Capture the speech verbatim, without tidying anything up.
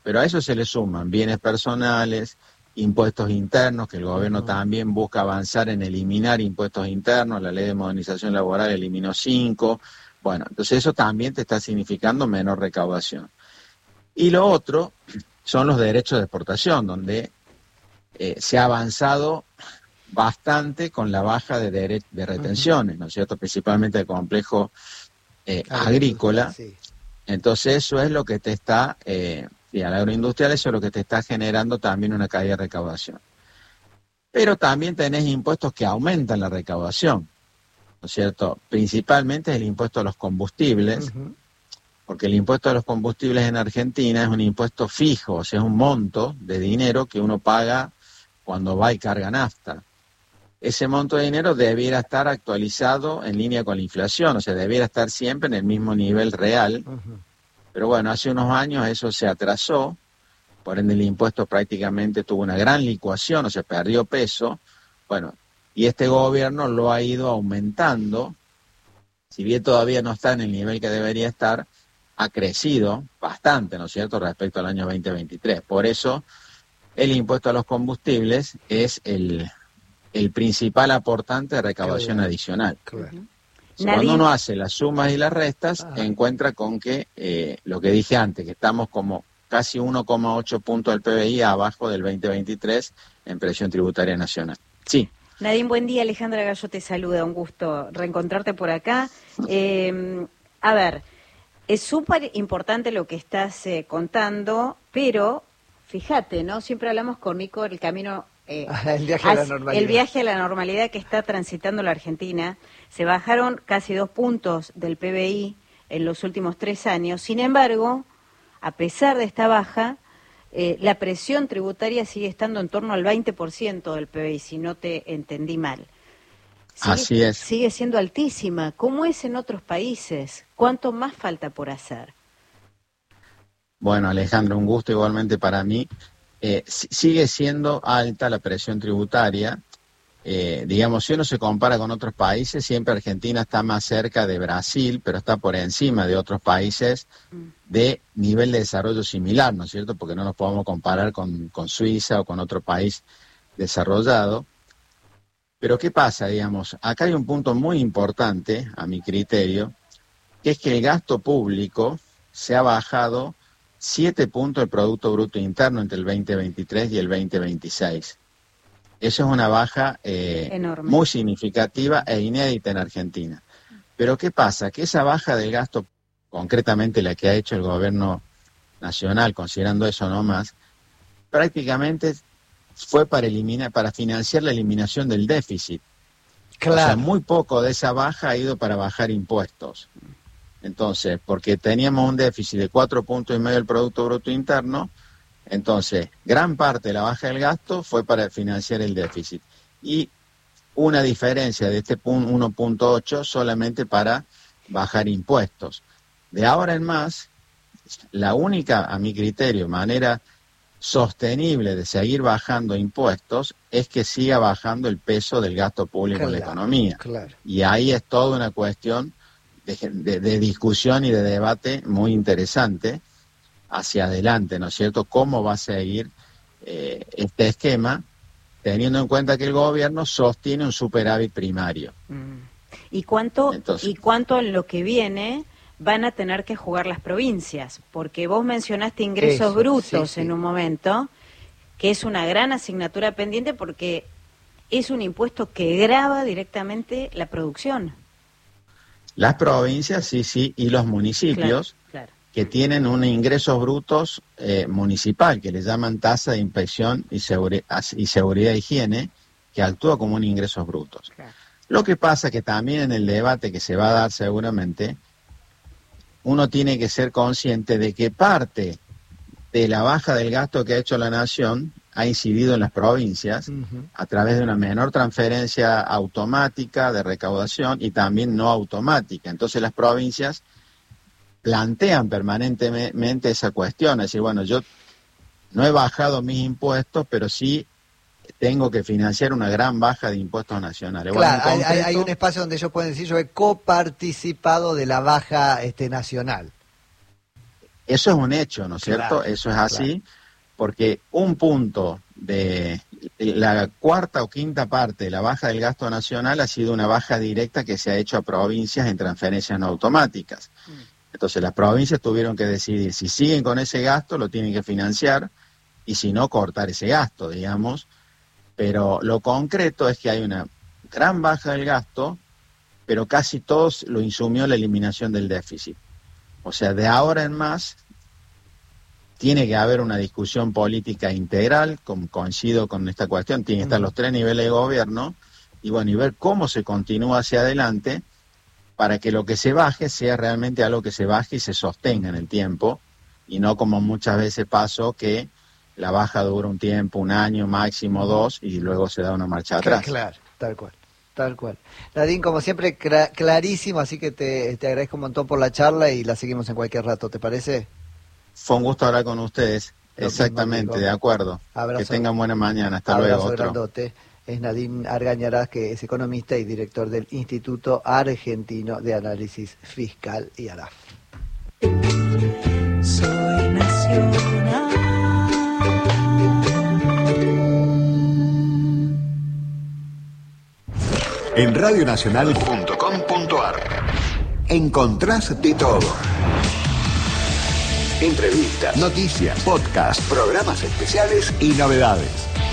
pero a eso se le suman bienes personales, impuestos internos, que el gobierno uh-huh. también busca avanzar en eliminar impuestos internos, la ley de modernización laboral eliminó cinco, bueno, entonces eso también te está significando menor recaudación. Y lo otro son los derechos de exportación, donde eh, se ha avanzado bastante con la baja de, dere- de retenciones, ¿no es cierto?, principalmente del complejo eh, agrícola. Sí. Entonces eso es lo que te está, eh, y al agroindustrial eso es lo que te está generando también una caída de recaudación. Pero también tenés impuestos que aumentan la recaudación, ¿no es cierto? Principalmente el impuesto a los combustibles, uh-huh. porque el impuesto a los combustibles en Argentina es un impuesto fijo, o sea, es un monto de dinero que uno paga cuando va y carga nafta. Ese monto de dinero debiera estar actualizado en línea con la inflación, o sea, debiera estar siempre en el mismo nivel real. Uh-huh. Pero bueno, hace unos años eso se atrasó, por ende el impuesto prácticamente tuvo una gran licuación, o sea, perdió peso. Bueno, y este gobierno lo ha ido aumentando, si bien todavía no está en el nivel que debería estar, ha crecido bastante, ¿no es cierto?, respecto al año veinte veintitrés. Por eso el impuesto a los combustibles es el... el principal aportante de recaudación claro, adicional. Claro. Uh-huh. Cuando uno hace las sumas y las restas, ah. encuentra con que, eh, lo que dije antes, que estamos como casi uno coma ocho puntos del P B I abajo del veinte veintitrés en presión tributaria nacional. Sí. Nadine, buen día. Alejandra Gallo te saluda. Un gusto reencontrarte por acá. Eh, a ver, es súper importante lo que estás eh, contando, pero fíjate, ¿no? Siempre hablamos con Nico del camino... Eh, el viaje a la normalidad. El viaje a la normalidad que está transitando la Argentina. Se bajaron casi dos puntos del P B I en los últimos tres años. Sin embargo, a pesar de esta baja, eh, la presión tributaria sigue estando en torno al veinte por ciento del P B I, si no te entendí mal. Sigue, Así es. Sigue siendo altísima. ¿Cómo es en otros países? ¿Cuánto más falta por hacer? Bueno, Alejandro, un gusto igualmente para mí. Eh, sigue siendo alta la presión tributaria, eh, digamos, si uno se compara con otros países, siempre Argentina está más cerca de Brasil, pero está por encima de otros países de nivel de desarrollo similar, ¿no es cierto?, porque no nos podemos comparar con, con Suiza o con otro país desarrollado. Pero ¿qué pasa? Digamos, acá hay un punto muy importante, a mi criterio, que es que el gasto público se ha bajado siete puntos del Producto Bruto Interno entre el veinte veintitrés y el veinte veintiséis. Eso es una baja eh, muy significativa e inédita en Argentina. Pero ¿qué pasa? Que esa baja del gasto, concretamente la que ha hecho el gobierno nacional, considerando eso nomás, prácticamente fue para eliminar, para financiar la eliminación del déficit. Claro. O sea, muy poco de esa baja ha ido para bajar impuestos. Entonces, porque teníamos un déficit de cuatro puntos y medio del Producto Bruto Interno, entonces gran parte de la baja del gasto fue para financiar el déficit. Y una diferencia de este uno punto ocho solamente para bajar impuestos. De ahora en más, la única, a mi criterio, manera sostenible de seguir bajando impuestos es que siga bajando el peso del gasto público claro, en la economía. Claro. Y ahí es toda una cuestión De, de, de discusión y de debate muy interesante hacia adelante, ¿no es cierto? ¿Cómo va a seguir eh, este esquema, teniendo en cuenta que el gobierno sostiene un superávit primario? Mm. ¿Y cuánto, Entonces, ¿Y cuánto en lo que viene van a tener que jugar las provincias? Porque vos mencionaste ingresos eso, brutos sí, sí. en un momento, que es una gran asignatura pendiente porque es un impuesto que grava directamente la producción. Las provincias, sí, sí, y los municipios claro, claro. que tienen un ingresos brutos eh, municipal, que le llaman tasa de inspección y, seguri- y seguridad e higiene, que actúa como un ingresos brutos. Claro. Lo que pasa que también en el debate que se va a dar seguramente, uno tiene que ser consciente de que parte de la baja del gasto que ha hecho la Nación ha incidido en las provincias uh-huh. a través de una menor transferencia automática de recaudación y también no automática. Entonces las provincias plantean permanentemente esa cuestión, es decir, bueno, yo no he bajado mis impuestos, pero sí tengo que financiar una gran baja de impuestos nacionales. Claro, bueno, concreto, hay, hay un espacio donde ellos pueden decir yo he coparticipado de la baja este, nacional. eso es un hecho, ¿no es cierto? Claro, Eso es así, claro. porque un punto de la cuarta o quinta parte de la baja del gasto nacional ha sido una baja directa que se ha hecho a provincias en transferencias no automáticas. Entonces las provincias tuvieron que decidir si siguen con ese gasto, lo tienen que financiar, y si no, cortar ese gasto, digamos. Pero lo concreto es que hay una gran baja del gasto, pero casi todos lo insumió la eliminación del déficit. O sea, de ahora en más tiene que haber una discusión política integral, como coincido con esta cuestión, tienen que estar los tres niveles de gobierno, y bueno, y ver cómo se continúa hacia adelante para que lo que se baje sea realmente algo que se baje y se sostenga en el tiempo, y no como muchas veces pasó que la baja dura un tiempo, un año, máximo dos, y luego se da una marcha atrás. Claro, tal cual. Tal cual. Nadine, como siempre, cra- clarísimo, así que te, te agradezco un montón por la charla y la seguimos en cualquier rato, ¿te parece? Fue un gusto hablar con ustedes. Lo Exactamente, mismo, de acuerdo. Abrazo. Que tengan buena mañana. Hasta Abrazo luego. Otro. grandote. Es Nadine Argañarás, que es economista y director del Instituto Argentino de Análisis Fiscal, I A R A F. Soy nacional. En radio nacional punto com punto a r encontrás de todo. Entrevistas, noticias, podcasts, programas especiales y novedades.